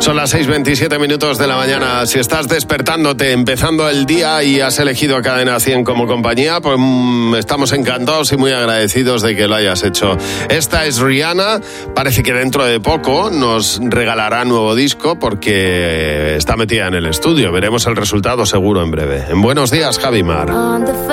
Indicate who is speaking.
Speaker 1: Son las 6:27 de la mañana. Si estás despertándote, empezando el día y has elegido a Cadena 100 como compañía, pues estamos encantados y muy agradecidos de que lo hayas hecho. Esta es Rihanna. Parece que dentro de poco nos regalará nuevo disco porque está metida en el estudio. Veremos el resultado seguro en breve. En Buenos Días, Javi Mar.